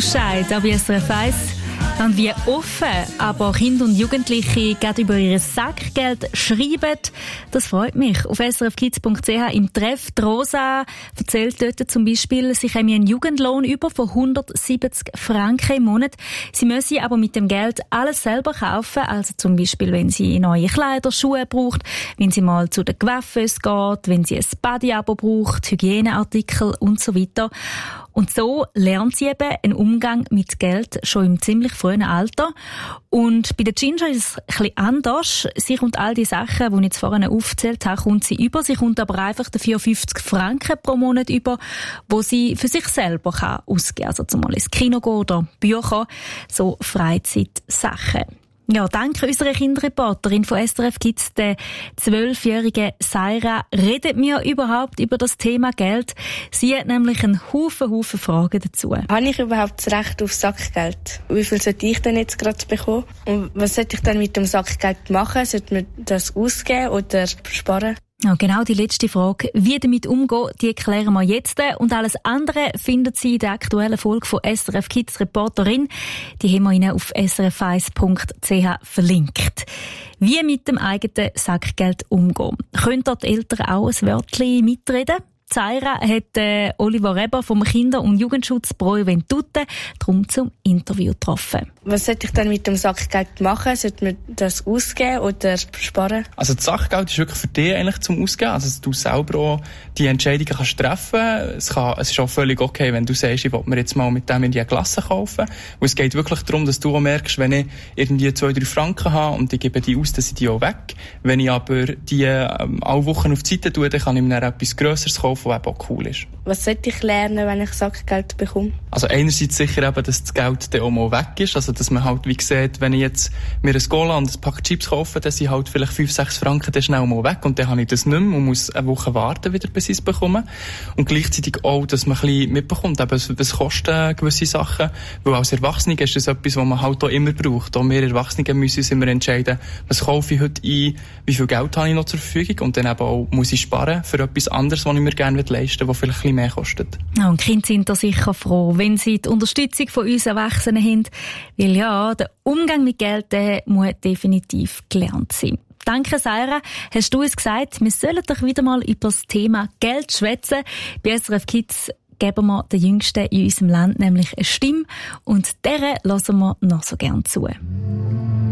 Wattenscheid, da bei SRF 1. Und wie offen aber Kinder und Jugendliche gerade über ihr Sackgeld schreiben, das freut mich. Auf srfkids.ch im Treff, die Rosa erzählt dort zum Beispiel, sie haben einen Jugendlohn über von 170 Franken im Monat. Sie müssen aber mit dem Geld alles selber kaufen, also zum Beispiel, wenn sie neue Kleider, Schuhe braucht, wenn sie mal zu den Coiffeuse geht, wenn sie ein Body-Abo braucht, Hygieneartikel und so weiter. Und so lernt sie eben einen Umgang mit Geld schon im ziemlich frühen Alter. Und bei der Ginger ist es ein bisschen anders. Sie kommt all die Sachen, die ich jetzt vorhin aufgezählt habe, kommt sie über. Sie kommt aber einfach dafür 50 Franken pro Monat über, wo sie für sich selber ausgeben kann. Also zum Beispiel ins Kino gehen oder Bücher, so Freizeitsachen. Ja, dank unserer Kinderreporterin von SRF Kids, der 12-jährigen Saira, redet mir überhaupt über das Thema Geld. Sie hat nämlich einen Haufen Fragen dazu. Habe ich überhaupt das Recht auf Sackgeld? Wie viel sollte ich denn jetzt gerade bekommen? Und was sollte ich dann mit dem Sackgeld machen? Sollte man das ausgeben oder sparen? Ja, genau die letzte Frage. Wie damit umgehen, die klären wir jetzt. Und alles andere findet Sie in der aktuellen Folge von SRF Kids Reporterin. Die haben wir Ihnen auf srf1.ch verlinkt. Wie mit dem eigenen Sackgeld umgehen. Können dort die Eltern auch ein Wörtchen mitreden? Zaira hat Oliver Reber vom Kinder- und Jugendschutz Pro Eventute drum zum Interview getroffen. Was sollte ich dann mit dem Sackgeld machen? Sollte man das ausgeben oder sparen? Also das Sackgeld ist wirklich für dich eigentlich zum Ausgeben. Also dass du selber auch die Entscheidungen kannst treffen. Es ist auch völlig okay, wenn du sagst, ich will mir jetzt mal mit dem in die Klasse kaufen. Und es geht wirklich darum, dass du auch merkst, wenn ich irgendwie 2-3 Franken habe und ich gebe die aus, dann sind die auch weg. Wenn ich aber die alle Wochen auf die Seite tue, dann kann ich mir dann etwas Grösseres kaufen, was eben auch cool ist. Was sollte ich lernen, wenn ich Sackgeld bekomme? Also einerseits sicher eben, dass das Geld dann auch mal weg ist. Also dass man halt wie sieht, wenn ich jetzt mir ein Cola und ein Pack Chips kaufe, dann sind halt vielleicht 5-6 Franken dann schnell mal weg und dann habe ich das nicht mehr und muss eine Woche warten, wieder bis ich es bekomme. Und gleichzeitig auch, dass man ein bisschen mitbekommt, eben, was kosten gewisse Sachen. Weil als Erwachsene ist das etwas, was man halt auch immer braucht. Auch wir Erwachsene müssen uns immer entscheiden, was kaufe ich heute ein, wie viel Geld habe ich noch zur Verfügung und dann eben auch, muss ich sparen für etwas anderes, was ich mir gerne leisten will, was vielleicht ein bisschen mehr kostet. Ja, und Kinder sind da sicher froh, wenn sie die Unterstützung von uns Erwachsenen haben, weil ja, der Umgang mit Geld, der muss definitiv gelernt sein. Danke, Saira. Hast du uns gesagt, wir sollen doch wieder mal über das Thema Geld schwätzen. Bei SRF Kids geben wir den Jüngsten in unserem Land nämlich eine Stimme und deren hören wir noch so gern zu.